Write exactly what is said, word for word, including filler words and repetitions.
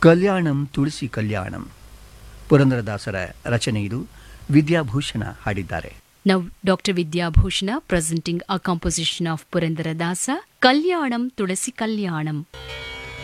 ಕಲ್ಯಾಣಂ ತುಳಸಿ ಕಲ್ಯಾಣಂ ಪುರಂದರದಾಸರ ರಚನೆ ಇದು. ವಿದ್ಯಾಭೂಷಣ ಹಾಡಿದ್ದಾರೆ. Now, Doctor Vidyabhushana presenting a composition of Purandaradasa, Kalyanam Tulasi Kalyanam.